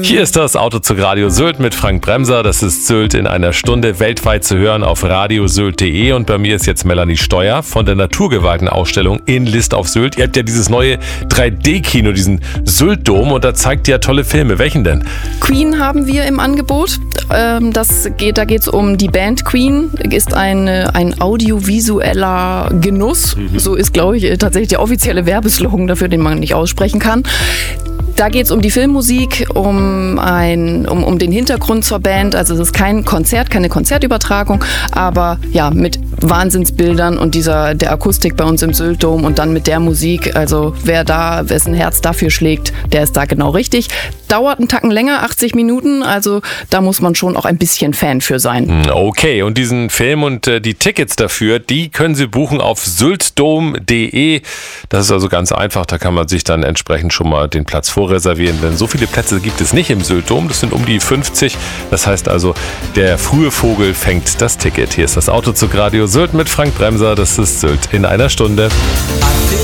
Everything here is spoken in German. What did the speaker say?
Hier ist das Auto zu Radio Sylt mit Frank Bremser. Das ist Sylt in einer Stunde, weltweit zu hören auf radiosylt.de. Und bei mir ist jetzt Melanie Steuer von der naturgewalten Ausstellung in List auf Sylt. Ihr habt ja dieses neue 3D-Kino, diesen Sylt-Dom, und da zeigt ihr ja tolle Filme. Welchen denn? Queen haben wir im Angebot. Da geht es um die Band Queen. Ist ein audiovisueller Genuss. So ist, glaube ich, tatsächlich der offizielle Werbeslogan dafür, den man nicht aussprechen kann. Da geht es um die Filmmusik, um den Hintergrund zur Band. Also es ist kein Konzert, keine Konzertübertragung, aber ja, mit Wahnsinnsbildern und der Akustik bei uns im Sylt-Dom und dann mit der Musik. Also wessen Herz dafür schlägt, der ist da genau richtig. Dauert einen Tacken länger, 80 Minuten, also da muss man schon auch ein bisschen Fan für sein. Okay, und diesen Film und die Tickets dafür, die können Sie buchen auf syltdom.de. Das ist also ganz einfach, da kann man sich dann entsprechend schon mal den Platz vorreservieren, denn so viele Plätze gibt es nicht im Sylt-Dom, das sind um die 50. Das heißt also, der frühe Vogel fängt das Ticket. Hier ist das Auto zu Radio Sylt mit Frank Bremser, das ist Sylt in einer Stunde.